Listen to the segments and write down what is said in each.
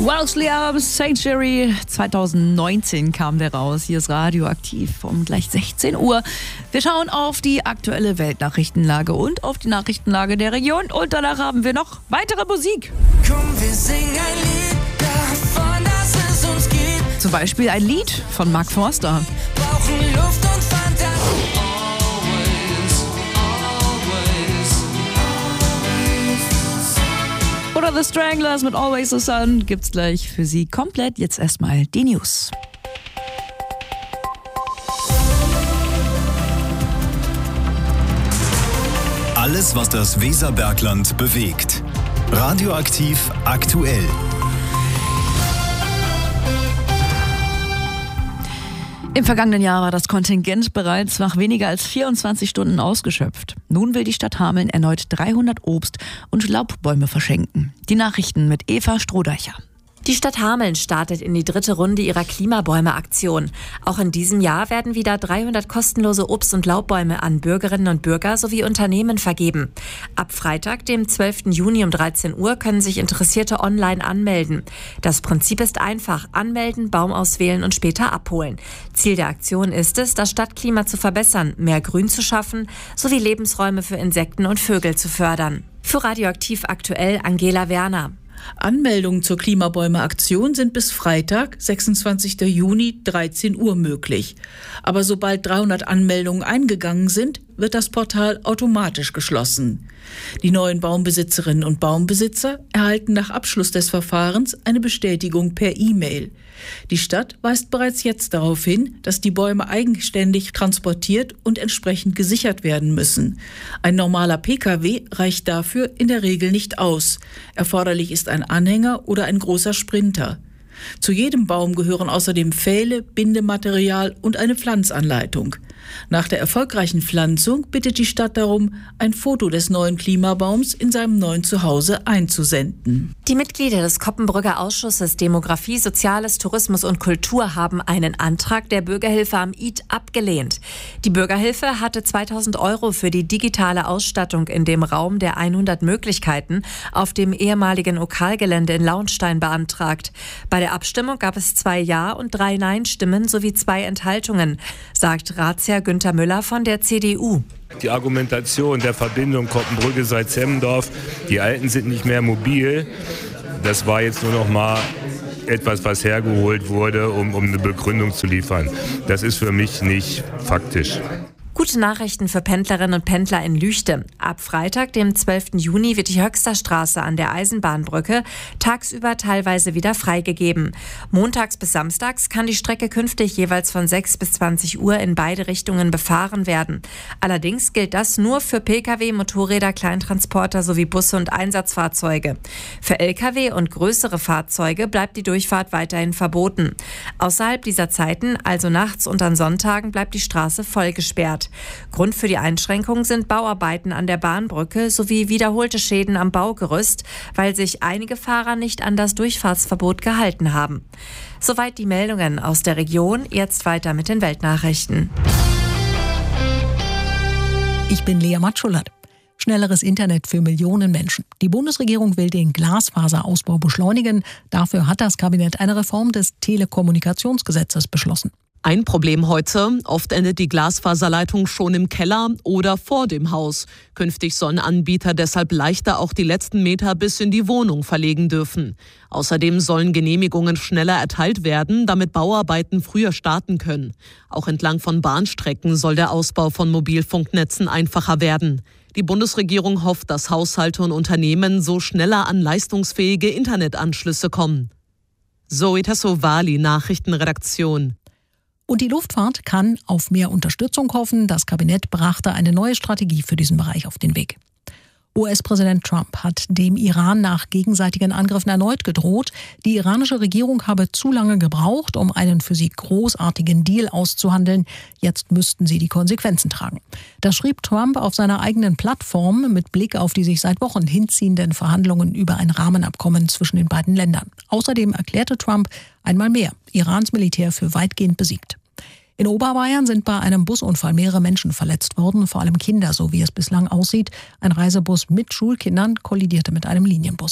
Wellesley Adams, Sanctuary, 2019 kam der raus. Hier ist Radioaktiv um gleich 16 Uhr. Wir schauen auf die aktuelle Weltnachrichtenlage und auf die Nachrichtenlage der Region. Und danach haben wir noch weitere Musik. Komm, wir singen ein Lied davon, dass es uns gibt. Zum Beispiel ein Lied von Mark Forster. Brauchen Luft und Fantasie. Oder The Stranglers mit Always the Sun gibt's gleich für Sie komplett. Jetzt erstmal die News. Alles, was das Weserbergland bewegt. Radioaktiv aktuell. Im vergangenen Jahr war das Kontingent bereits nach weniger als 24 Stunden ausgeschöpft. Nun will die Stadt Hameln erneut 300 Obst- und Laubbäume verschenken. Die Nachrichten mit Eva Strohdeicher. Die Stadt Hameln startet in die 3. Runde ihrer Klimabäume-Aktion. Auch in diesem Jahr werden wieder 300 kostenlose Obst- und Laubbäume an Bürgerinnen und Bürger sowie Unternehmen vergeben. Ab Freitag, dem 12. Juni um 13 Uhr, können sich Interessierte online anmelden. Das Prinzip ist einfach: anmelden, Baum auswählen und später abholen. Ziel der Aktion ist es, das Stadtklima zu verbessern, mehr Grün zu schaffen sowie Lebensräume für Insekten und Vögel zu fördern. Für Radioaktiv aktuell Angela Werner. Anmeldungen zur Klimabäume-Aktion sind bis Freitag, 26. Juni, 13 Uhr möglich. Aber sobald 300 Anmeldungen eingegangen sind, wird das Portal automatisch geschlossen. Die neuen Baumbesitzerinnen und Baumbesitzer erhalten nach Abschluss des Verfahrens eine Bestätigung per E-Mail. Die Stadt weist bereits jetzt darauf hin, dass die Bäume eigenständig transportiert und entsprechend gesichert werden müssen. Ein normaler Pkw reicht dafür in der Regel nicht aus. Erforderlich ist ein Anhänger oder ein großer Sprinter. Zu jedem Baum gehören außerdem Pfähle, Bindematerial und eine Pflanzanleitung. Nach der erfolgreichen Pflanzung bittet die Stadt darum, ein Foto des neuen Klimabaums in seinem neuen Zuhause einzusenden. Die Mitglieder des Koppenbrücker Ausschusses Demografie, Soziales, Tourismus und Kultur haben einen Antrag der Bürgerhilfe am Id abgelehnt. Die Bürgerhilfe hatte 2.000 € für die digitale Ausstattung in dem Raum der 100 Möglichkeiten auf dem ehemaligen Okalgelände in Launstein beantragt. Bei der Abstimmung gab es 2 Ja- und 3 Nein-Stimmen sowie 2 Enthaltungen, sagt Ratsherr Günther Müller von der CDU. Die Argumentation der Verbindung Koppenbrügge-Salzhemmendorf, die Alten sind nicht mehr mobil, das war jetzt nur noch mal etwas, was hergeholt wurde, um eine Begründung zu liefern. Das ist für mich nicht faktisch. Gute Nachrichten für Pendlerinnen und Pendler in Lüchte. Ab Freitag, dem 12. Juni, wird die Höxterstraße an der Eisenbahnbrücke tagsüber teilweise wieder freigegeben. Montags bis samstags kann die Strecke künftig jeweils von 6 bis 20 Uhr in beide Richtungen befahren werden. Allerdings gilt das nur für Pkw, Motorräder, Kleintransporter sowie Busse und Einsatzfahrzeuge. Für Lkw und größere Fahrzeuge bleibt die Durchfahrt weiterhin verboten. Außerhalb dieser Zeiten, also nachts und an Sonntagen, bleibt die Straße voll gesperrt. Grund für die Einschränkung sind Bauarbeiten an der Bahnbrücke sowie wiederholte Schäden am Baugerüst, weil sich einige Fahrer nicht an das Durchfahrtsverbot gehalten haben. Soweit die Meldungen aus der Region. Jetzt weiter mit den Weltnachrichten. Ich bin Lea Matschulert. Schnelleres Internet für Millionen Menschen. Die Bundesregierung will den Glasfaserausbau beschleunigen. Dafür hat das Kabinett eine Reform des Telekommunikationsgesetzes beschlossen. Ein Problem heute: Oft endet die Glasfaserleitung schon im Keller oder vor dem Haus. Künftig sollen Anbieter deshalb leichter auch die letzten Meter bis in die Wohnung verlegen dürfen. Außerdem sollen Genehmigungen schneller erteilt werden, damit Bauarbeiten früher starten können. Auch entlang von Bahnstrecken soll der Ausbau von Mobilfunknetzen einfacher werden. Die Bundesregierung hofft, dass Haushalte und Unternehmen so schneller an leistungsfähige Internetanschlüsse kommen. Zoe Tassovali, Nachrichtenredaktion. Und die Luftfahrt kann auf mehr Unterstützung hoffen. Das Kabinett brachte eine neue Strategie für diesen Bereich auf den Weg. US-Präsident Trump hat dem Iran nach gegenseitigen Angriffen erneut gedroht. Die iranische Regierung habe zu lange gebraucht, um einen für sie großartigen Deal auszuhandeln. Jetzt müssten sie die Konsequenzen tragen. Das schrieb Trump auf seiner eigenen Plattform mit Blick auf die sich seit Wochen hinziehenden Verhandlungen über ein Rahmenabkommen zwischen den beiden Ländern. Außerdem erklärte Trump einmal mehr Irans Militär für weitgehend besiegt. In Oberbayern sind bei einem Busunfall mehrere Menschen verletzt worden, vor allem Kinder, so wie es bislang aussieht. Ein Reisebus mit Schulkindern kollidierte mit einem Linienbus.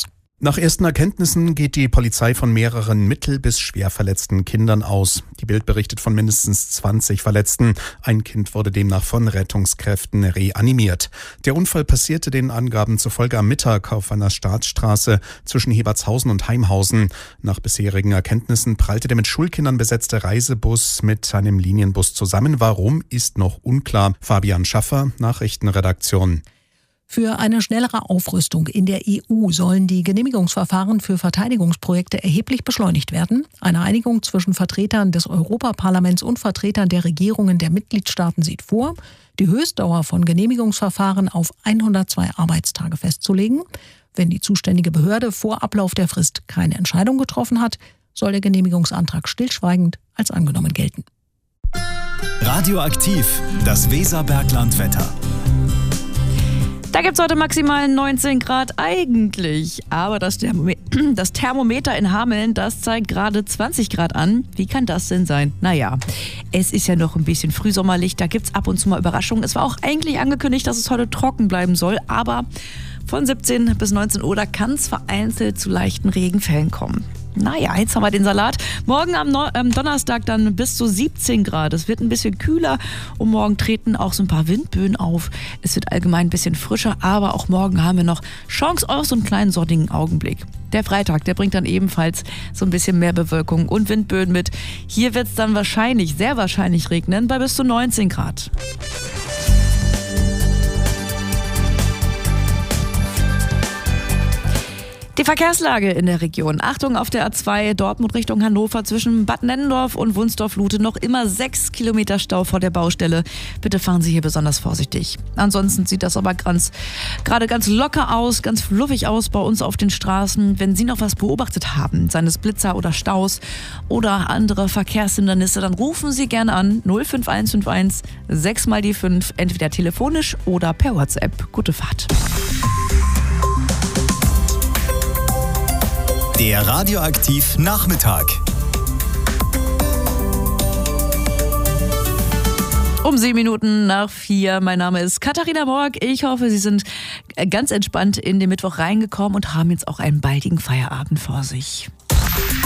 Nach ersten Erkenntnissen geht die Polizei von mehreren mittel- bis schwer verletzten Kindern aus. Die Bild berichtet von mindestens 20 Verletzten. Ein Kind wurde demnach von Rettungskräften reanimiert. Der Unfall passierte den Angaben zufolge am Mittag auf einer Staatsstraße zwischen Hebertshausen und Heimhausen. Nach bisherigen Erkenntnissen prallte der mit Schulkindern besetzte Reisebus mit einem Linienbus zusammen. Warum, ist noch unklar. Fabian Schaffer, Nachrichtenredaktion. Für eine schnellere Aufrüstung in der EU sollen die Genehmigungsverfahren für Verteidigungsprojekte erheblich beschleunigt werden. Eine Einigung zwischen Vertretern des Europaparlaments und Vertretern der Regierungen der Mitgliedstaaten sieht vor, die Höchstdauer von Genehmigungsverfahren auf 102 Arbeitstage festzulegen. Wenn die zuständige Behörde vor Ablauf der Frist keine Entscheidung getroffen hat, soll der Genehmigungsantrag stillschweigend als angenommen gelten. Radioaktiv, das Weserberglandwetter. Da gibt es heute maximal 19 Grad eigentlich. Aber das Thermometer in Hameln, das zeigt gerade 20 Grad an. Wie kann das denn sein? Naja, es ist ja noch ein bisschen frühsommerlich. Da gibt es ab und zu mal Überraschungen. Es war auch eigentlich angekündigt, dass es heute trocken bleiben soll. Aber von 17 bis 19 Uhr, da kann es vereinzelt zu leichten Regenfällen kommen. Naja, jetzt haben wir den Salat. Morgen am Donnerstag dann bis zu 17 Grad. Es wird ein bisschen kühler und morgen treten auch so ein paar Windböen auf. Es wird allgemein ein bisschen frischer, aber auch morgen haben wir noch Chance auf so einen kleinen sonnigen Augenblick. Der Freitag, der bringt dann ebenfalls so ein bisschen mehr Bewölkung und Windböen mit. Hier wird es dann wahrscheinlich, sehr wahrscheinlich regnen bei bis zu 19 Grad. Die Verkehrslage in der Region. Achtung auf der A2 Dortmund Richtung Hannover zwischen Bad Nennendorf und Wunsdorf-Lute noch immer 6 Kilometer Stau vor der Baustelle. Bitte fahren Sie hier besonders vorsichtig. Ansonsten sieht das aber gerade ganz locker aus, ganz fluffig aus bei uns auf den Straßen. Wenn Sie noch was beobachtet haben, seien es Blitzer oder Staus oder andere Verkehrshindernisse, dann rufen Sie gerne an 05151 6 mal die 5, entweder telefonisch oder per WhatsApp. Gute Fahrt. Der Radioaktiv Nachmittag. Um 7 Minuten nach 4. Mein Name ist Katharina Morg. Ich hoffe, Sie sind ganz entspannt in den Mittwoch reingekommen und haben jetzt auch einen baldigen Feierabend vor sich.